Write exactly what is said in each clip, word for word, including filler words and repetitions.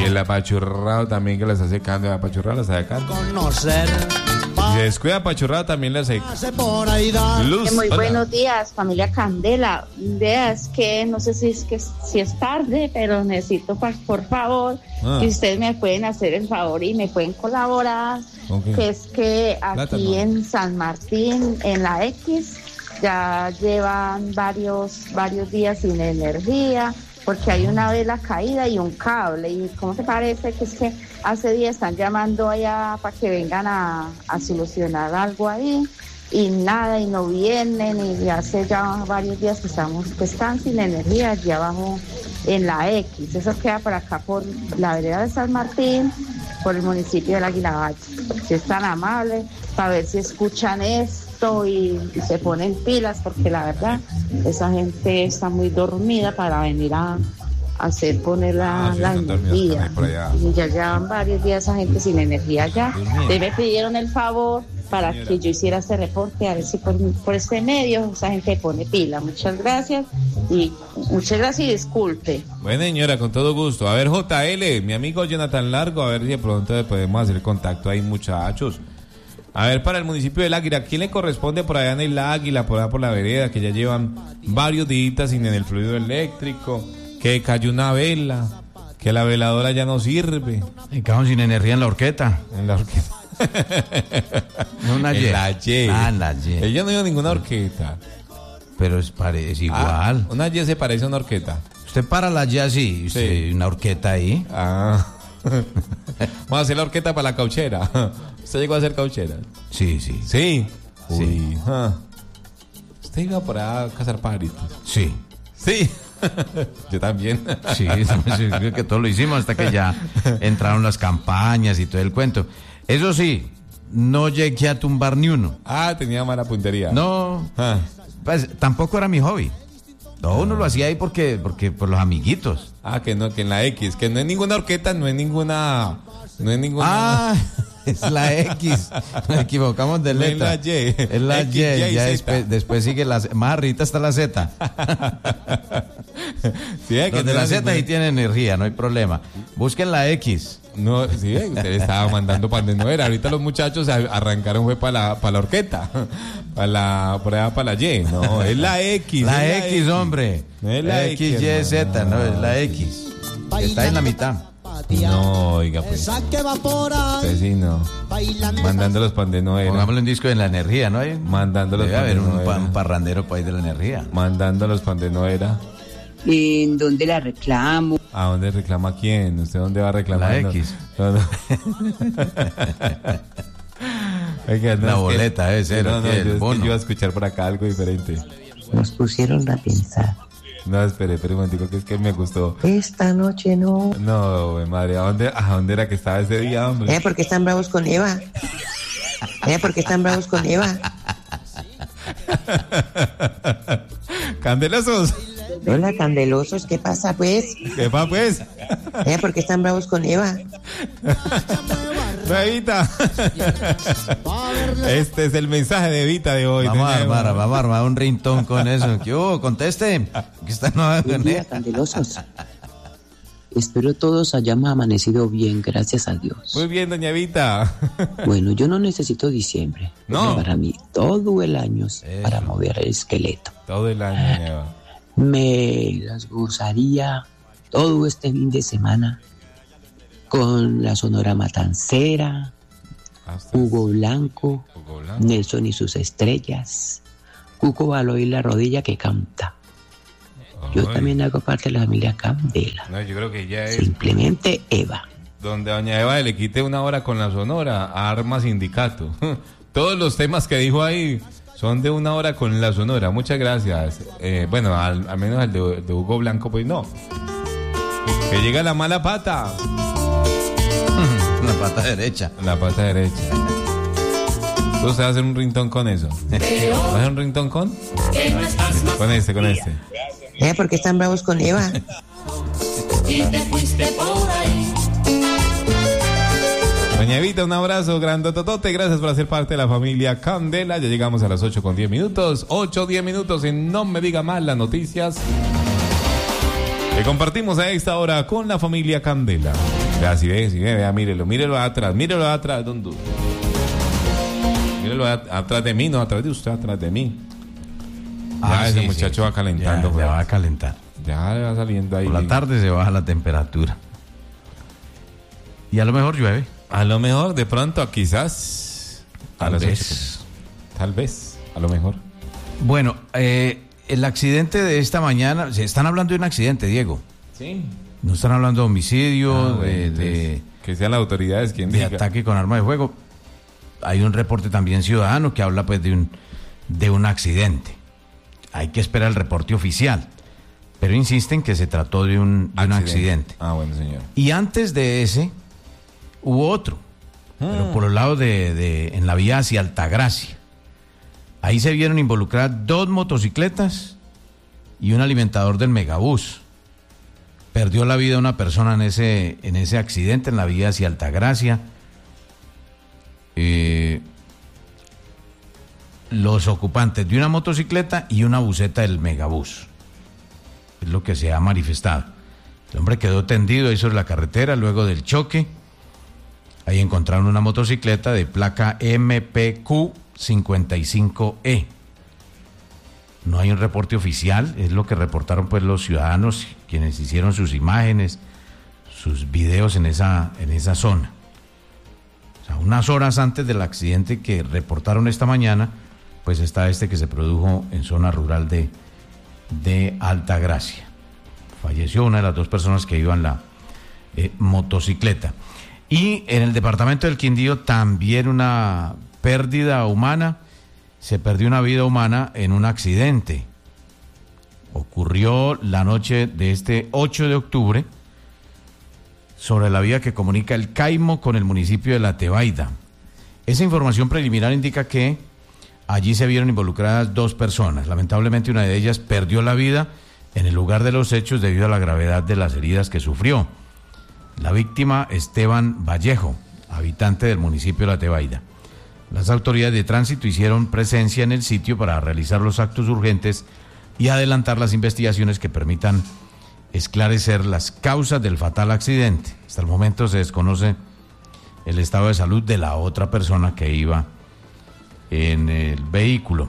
el apachurrado también que la está secando, el apachurrado la está secando. Conocer. Si se descuida apachurrado también la seca. Luz, muy hola. Buenos días, familia Candela. Veas que no sé si es que si es tarde, pero necesito por favor ah. que ustedes me pueden hacer el favor y me pueden colaborar. Okay. Que es que aquí Plátano. En San Martín, en la X, ya llevan varios varios días sin energía porque hay una vela caída y un cable. ¿Y cómo te parece que es que hace días están llamando allá para que vengan a, a solucionar algo ahí y nada, y no vienen, y hace ya varios días que estamos que están sin energía allí abajo en la X? Eso queda por acá por la vereda de San Martín, por el municipio del Águila Valle. Si es tan amable, para ver si escuchan esto y, y se ponen pilas, porque la verdad esa gente está muy dormida para venir a hacer poner la, ah, sí, la energía. Y ya llevan varios días esa gente sin energía ya. Ustedes me pidieron el favor para señora. que yo hiciera este reporte, a ver si por, por este medio esa gente pone pila. Muchas gracias y muchas gracias y disculpe. Bueno, señora, con todo gusto. A ver, J L, mi amigo Jonathan Largo, a ver si de pronto podemos hacer contacto ahí, muchachos. A ver, para el municipio del Águila, ¿quién le corresponde por allá en el Águila, por allá por la vereda, que ya llevan varios días sin en el fluido eléctrico, que cayó una vela, que la veladora ya no sirve? Y quedaron sin energía en la horqueta. En la horqueta. No, una en la Y. Ah, la Y. Ella no dio ninguna horqueta. Pero es, pare, es igual. Ah, una Y se parece a una horqueta. Usted para la Y así, usted, sí. Una horqueta ahí. Ah. Vamos a hacer la horqueta para la cauchera. ¿Usted llegó a hacer cauchera? Sí, sí. Sí. Uy. Sí. Ah. ¿Usted iba por allá a cazar pajaritos? Sí. Sí. Yo también. Sí, creo que todos lo hicimos hasta que ya entraron las campañas y todo el cuento. Eso sí, no llegué a tumbar ni uno. Ah, tenía mala puntería. No, ah. Pues tampoco era mi hobby. No, uno lo hacía ahí porque, porque por los amiguitos. Ah, que no, que en la X, que no es ninguna horqueta, no es ninguna, no es ninguna. Ah, es la X. Nos equivocamos de letra. No es la Y. Es la X, Y, y ya después, después sigue la más arriba está la Z. Sí, es que donde no la Z ninguna... ahí tiene energía, no hay problema. Busquen la X. No, sí, usted estaba mandando para donde no era. Ahorita los muchachos arrancaron fue para la, para la horqueta, para la, por allá para la Y. No, es la X. La es X, la hombre. No es la X, X, Y, Z, no, es la X. Está en la mitad. No, oiga, pues. Usted sí, no. Mandando los pan de no era. Pongámosle un disco de la energía, ¿no? Mandando los pan de no era. Un parrandero país de la energía. Mandando los pan de no era. ¿En dónde la reclamo? ¿A dónde reclama quién? ¿Usted dónde va a reclamar? La X. No, no. Oiga, no, la boleta, que, es cero. No, no, el yo, bono. yo iba a escuchar por acá algo diferente. Nos pusieron a pensar. No, espere, espere un momentico, que es que me gustó. Esta noche no. No, madre, ¿a dónde, ¿a dónde era que estaba ese día, hombre? ¿Eh? ¿Por qué están bravos con Eva? ¿Eh? ¿Por qué están bravos con Eva? Candelosos. Hola, candelosos, ¿qué pasa, pues? ¿Qué pasa, pues? ¿Eh? ¿Por qué están bravos con Eva? Evita. Este es el mensaje de Evita de hoy. Vamos a armar, vamos a armar un rintón con eso. ¿Qué hubo? Conteste. Que está no Buen día, candelosos. Espero todos hayamos amanecido bien, gracias a Dios. Muy bien, doña Evita. Bueno, yo no necesito diciembre. No. Para mí, todo el año es eso. Para mover el esqueleto. Todo el año, Eva. Me las gozaría todo este fin de semana con la Sonora Matancera, Hugo Blanco, Hugo Blanco, Nelson y sus estrellas, Cuco Baloy la rodilla que canta. Yo Ay. también hago parte de la familia Candela. No, yo creo que ya es simplemente Eva. Donde doña Eva le quite una hora con la Sonora, arma sindicato. Todos los temas que dijo ahí son de una hora con la Sonora. Muchas gracias. Eh, bueno, al, al menos el de, de Hugo Blanco, pues no. Que llega la mala pata. La pata derecha. La pata derecha. ¿Tú vas a hacer un rintón con eso? ¿Vas a hacer un rintón con? Con este, con este. ¿Eh? ¿Por qué están bravos con Eva? Y te fuiste por ahí. Doña Evita, un abrazo grandototote, gracias por hacer parte de la familia Candela. Ya llegamos a las ocho con diez minutos, ocho, diez minutos en No Me Diga Más las noticias que compartimos a esta hora con la familia Candela. Vea, si ve, si ve, vea, mírelo, mírelo atrás, mírelo atrás, don Du. Mírelo a- atrás de mí, no atrás de usted, atrás de mí. Ya Ah, ese sí, muchacho sí, va sí. calentando, Ya, pues. ya va a calentar. Ya le va saliendo ahí. Por la tarde se baja la temperatura. Y a lo mejor llueve. A lo mejor, de pronto, quizás. A Tal las vez. ocho. Tal vez, a lo mejor. Bueno, eh, el accidente de esta mañana, se están hablando de un accidente, Diego. Sí. No están hablando de homicidio, Ah, de, bueno, de, entonces, que sean las autoridades quien de diga. ataque con arma de fuego. Hay un reporte también ciudadano que habla pues de un, de un accidente. Hay que esperar el reporte oficial. Pero insisten que se trató de un, de un accidente. Ah, bueno, señor. Y antes de ese, hubo otro. Pero por el lado de, de, en la vía hacia Altagracia. Ahí se vieron involucradas dos motocicletas y un alimentador del megabús. Perdió la vida una persona en ese, en ese accidente en la vía hacia Altagracia. Eh, los ocupantes de una motocicleta y una buseta del megabús. Es lo que se ha manifestado. El hombre quedó tendido ahí sobre la carretera luego del choque. Ahí encontraron una motocicleta de placa M P Q cincuenta y cinco E. No hay un reporte oficial, es lo que reportaron pues los ciudadanos, quienes hicieron sus imágenes, sus videos en esa, en esa zona. O sea, unas horas antes del accidente que reportaron esta mañana, pues está este que se produjo en zona rural de, de Altagracia. Falleció una de las dos personas que iban en la eh, motocicleta. Y en el departamento del Quindío también una pérdida humana. Se perdió una vida humana en un accidente. Ocurrió la noche de este ocho de octubre sobre la vía que comunica el Caimo con el municipio de La Tebaida. Esa información preliminar indica que allí se vieron involucradas dos personas. Lamentablemente una de ellas perdió la vida en el lugar de los hechos debido a la gravedad de las heridas que sufrió. La víctima, Esteban Vallejo, habitante del municipio de La Tebaida. Las autoridades de tránsito hicieron presencia en el sitio para realizar los actos urgentes y adelantar las investigaciones que permitan esclarecer las causas del fatal accidente. Hasta el momento se desconoce el estado de salud de la otra persona que iba en el vehículo.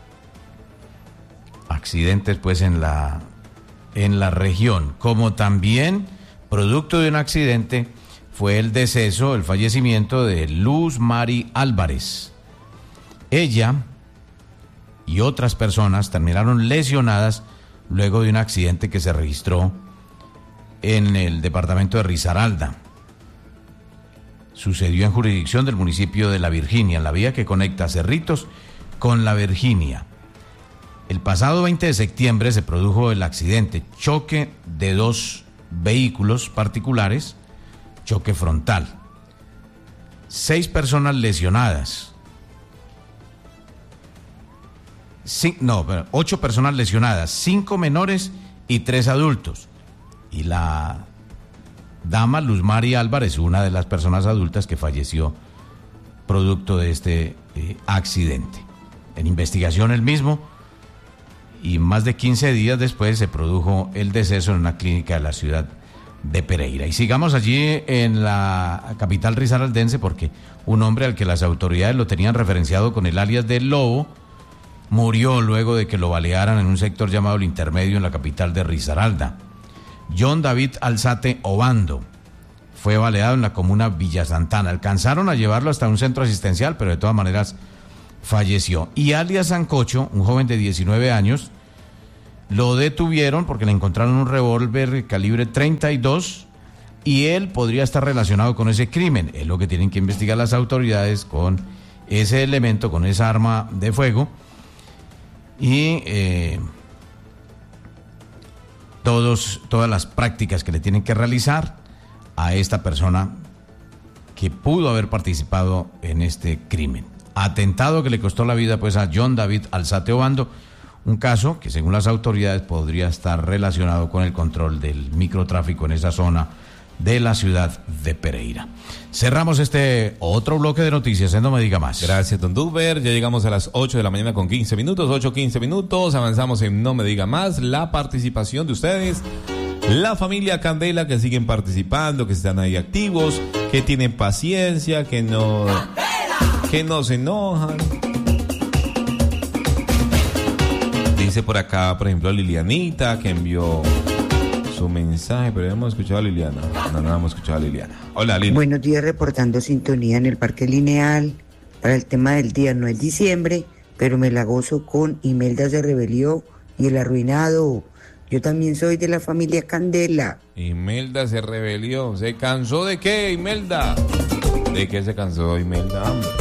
Accidentes pues en la, en la región, como también producto de un accidente fue el deceso, el fallecimiento de Luz Mari Álvarez. Ella y otras personas terminaron lesionadas luego de un accidente que se registró en el departamento de Risaralda. Sucedió en jurisdicción del municipio de La Virginia, en la vía que conecta Cerritos con La Virginia. El pasado veinte de septiembre se produjo el accidente, choque de dos vehículos particulares, choque frontal. Seis personas lesionadas. Sí, no, ocho personas lesionadas, cinco menores y tres adultos. Y la dama Luz Mari Álvarez, una de las personas adultas que falleció producto de este eh, accidente. En investigación el mismo, y más de quince días después se produjo el deceso en una clínica de la ciudad de Pereira. Y sigamos allí en la capital risaraldense porque un hombre al que las autoridades lo tenían referenciado con el alias de Lobo murió luego de que lo balearan en un sector llamado El Intermedio en la capital de Risaralda. John David Alzate Obando fue baleado en la comuna Villa Santana. Alcanzaron a llevarlo hasta un centro asistencial, pero de todas maneras falleció. Y alias Sancocho, un joven de diecinueve años, lo detuvieron porque le encontraron un revólver calibre treinta y dos y él podría estar relacionado con ese crimen. Es lo que tienen que investigar las autoridades con ese elemento, con esa arma de fuego. Y eh, todos, todas las prácticas que le tienen que realizar a esta persona que pudo haber participado en este crimen. Atentado que le costó la vida pues a John David Alzate Obando, un caso que según las autoridades podría estar relacionado con el control del microtráfico en esa zona de la ciudad de Pereira. Cerramos este otro bloque de noticias en No Me Diga Más. Gracias, don Duber. Ya llegamos a las ocho de la mañana con quince minutos, ocho quince minutos. Avanzamos en No Me Diga Más. La participación de ustedes, La familia Candela que siguen participando, que están ahí activos, que tienen paciencia, que no, que no se enojan. Dice por acá, por ejemplo, Lilianita, que envió su mensaje, pero hemos escuchado a Liliana. No, no hemos escuchado a Liliana. Hola, Liliana. Buenos días, reportando sintonía en el Parque Lineal. Para el tema del día, no es diciembre, pero me la gozo con Imelda se rebelió y el arruinado. Yo también soy de la familia Candela. Imelda se rebelió. ¿Se cansó de qué, Imelda? ¿De qué se cansó Imelda, hombre?